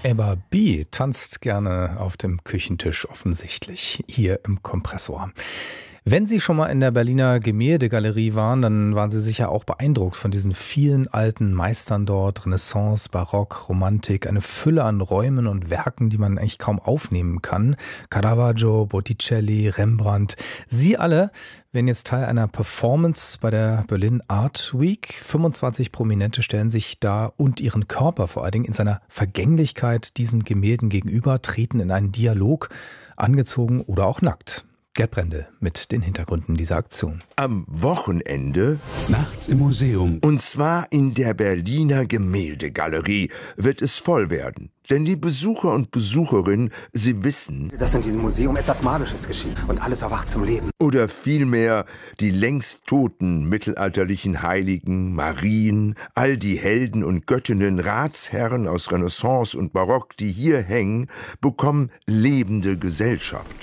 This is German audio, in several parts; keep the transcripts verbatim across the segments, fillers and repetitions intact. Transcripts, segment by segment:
Ebba B. tanzt gerne auf dem Küchentisch offensichtlich, hier im Kompressor. Wenn Sie schon mal in der Berliner Gemäldegalerie waren, dann waren Sie sicher auch beeindruckt von diesen vielen alten Meistern dort. Renaissance, Barock, Romantik, eine Fülle an Räumen und Werken, die man eigentlich kaum aufnehmen kann. Caravaggio, Botticelli, Rembrandt. Sie alle werden jetzt Teil einer Performance bei der Berlin Art Week. fünfundzwanzig Prominente stellen sich da und ihren Körper vor allen Dingen in seiner Vergänglichkeit diesen Gemälden gegenüber, treten in einen Dialog, angezogen oder auch nackt. Gerd Brendel mit den Hintergründen dieser Aktion. Am Wochenende nachts im Museum. Und zwar in der Berliner Gemäldegalerie wird es voll werden. Denn die Besucher und Besucherinnen, sie wissen, dass in diesem Museum etwas Magisches geschieht und alles erwacht zum Leben. Oder vielmehr die längst toten mittelalterlichen Heiligen, Marien, all die Helden und Göttinnen, Ratsherren aus Renaissance und Barock, die hier hängen, bekommen lebende Gesellschaft.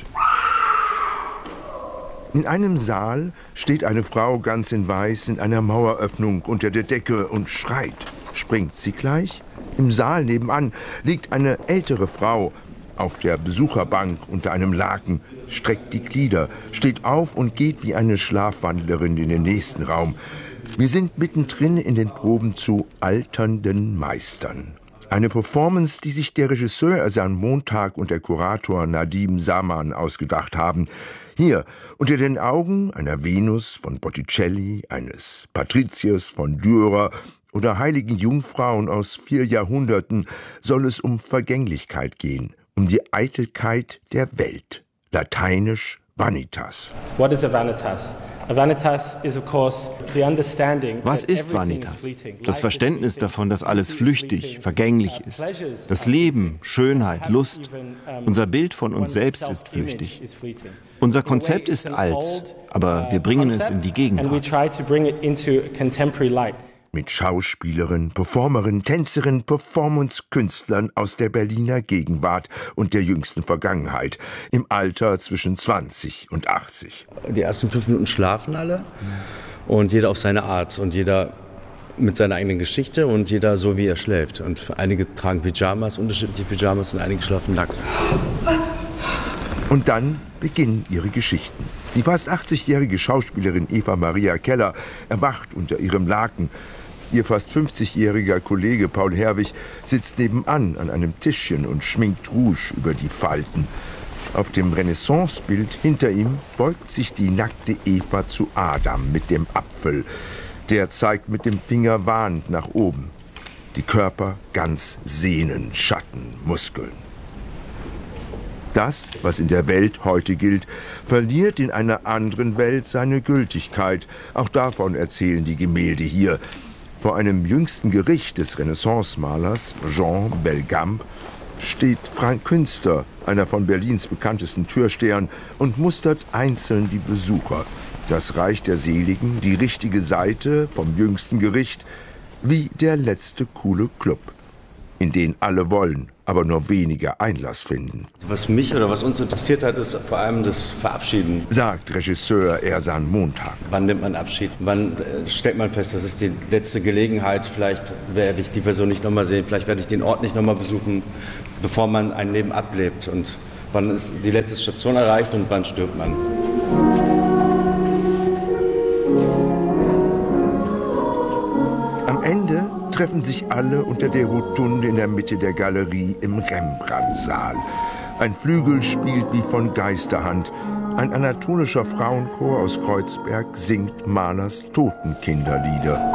In einem Saal steht eine Frau ganz in Weiß in einer Maueröffnung unter der Decke und schreit. Springt sie gleich? Im Saal nebenan liegt eine ältere Frau auf der Besucherbank unter einem Laken, streckt die Glieder, steht auf und geht wie eine Schlafwandlerin in den nächsten Raum. Wir sind mittendrin in den Proben zu alternden Meistern. Eine Performance, die sich der Regisseur Ersan Montag und der Kurator Nadim Saman ausgedacht haben. Hier, unter den Augen einer Venus von Botticelli, eines Patriciers von Dürer oder heiligen Jungfrauen aus vier Jahrhunderten, soll es um Vergänglichkeit gehen, um die Eitelkeit der Welt. Lateinisch Vanitas. What is a vanitas? Was ist Vanitas? Das Verständnis davon, dass alles flüchtig, vergänglich ist. Das Leben, Schönheit, Lust. Unser Bild von uns selbst ist flüchtig. Unser Konzept ist alt, aber wir bringen es in die Gegenwart. Mit Schauspielerinnen, Performerinnen, Tänzerinnen, Performance-Künstlern aus der Berliner Gegenwart und der jüngsten Vergangenheit, im Alter zwischen zwanzig und achtzig. Die ersten fünf Minuten schlafen alle und jeder auf seine Art und jeder mit seiner eigenen Geschichte und jeder so, wie er schläft. Und einige tragen Pyjamas, unterschiedliche Pyjamas und einige schlafen nackt. Und dann beginnen ihre Geschichten. Die fast achtzigjährige Schauspielerin Eva Maria Keller erwacht unter ihrem Laken. Ihr fast fünfzigjähriger Kollege Paul Herwig sitzt nebenan an einem Tischchen und schminkt Rouge über die Falten. Auf dem Renaissance-Bild hinter ihm beugt sich die nackte Eva zu Adam mit dem Apfel. Der zeigt mit dem Finger warnend nach oben. Die Körper ganz Sehnen, Schatten, Muskeln. Das, was in der Welt heute gilt, verliert in einer anderen Welt seine Gültigkeit. Auch davon erzählen die Gemälde hier. Vor einem jüngsten Gericht des Renaissance-Malers Jean Belgamp steht Frank Künster, einer von Berlins bekanntesten Türstehern, und mustert einzeln die Besucher. Das Reich der Seligen, die richtige Seite vom jüngsten Gericht, wie der letzte coole Club, in den alle wollen, aber nur wenige Einlass finden. Was mich oder was uns interessiert hat, ist vor allem das Verabschieden, sagt Regisseur Ersan Montag. Wann nimmt man Abschied? Wann äh, stellt man fest, das ist die letzte Gelegenheit, vielleicht werde ich die Person nicht nochmal sehen, vielleicht werde ich den Ort nicht nochmal besuchen, bevor man ein Leben ablebt. Und wann ist die letzte Station erreicht und wann stirbt man? Am Ende treffen sich alle unter der Rotunde in der Mitte der Galerie im Rembrandt-Saal. Ein Flügel spielt wie von Geisterhand. Ein anatolischer Frauenchor aus Kreuzberg singt Mahlers Totenkinderlieder.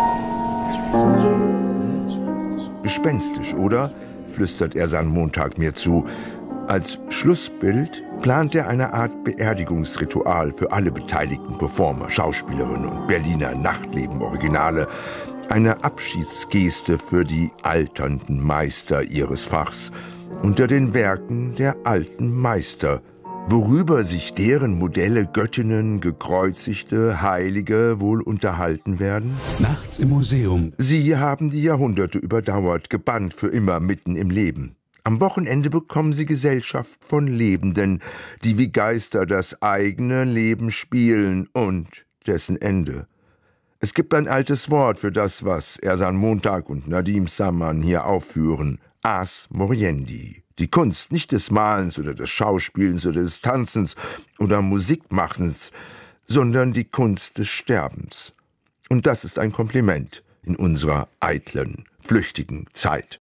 Gespenstisch, oder? Flüstert Ersan Montag mir zu. Als Schlussbild plant er eine Art Beerdigungsritual für alle beteiligten Performer, Schauspielerinnen und Berliner Nachtleben-Originale. Eine Abschiedsgeste für die alternden Meister ihres Fachs. Unter den Werken der alten Meister, worüber sich deren Modelle, Göttinnen, Gekreuzigte, Heilige wohl unterhalten werden? Nachts im Museum. Sie haben die Jahrhunderte überdauert, gebannt für immer mitten im Leben. Am Wochenende bekommen sie Gesellschaft von Lebenden, die wie Geister das eigene Leben spielen und dessen Ende. Es gibt ein altes Wort für das, was Ersan Montag und Nadim Saman hier aufführen. ars moriendi. Die Kunst nicht des Malens oder des Schauspielens oder des Tanzens oder Musikmachens, sondern die Kunst des Sterbens. Und das ist ein Kompliment in unserer eitlen, flüchtigen Zeit.